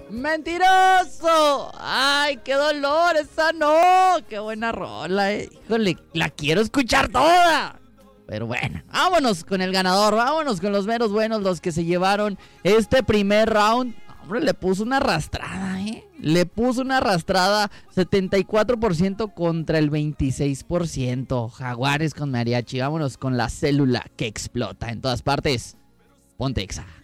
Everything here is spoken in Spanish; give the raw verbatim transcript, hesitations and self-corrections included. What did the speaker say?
¡Mentiroso! ¡Ay, qué dolor! ¡Esa no! ¡Qué buena rola! Eh. Híjole, la quiero escuchar toda. Pero bueno, vámonos con el ganador. Vámonos con los meros buenos, los que se llevaron este primer round. Hombre, le puso una arrastrada, ¿eh? Le puso una arrastrada, setenta y cuatro por ciento contra el veintiséis por ciento. Jaguares con mariachi. Vámonos con la célula que explota en todas partes. Ponte Exa.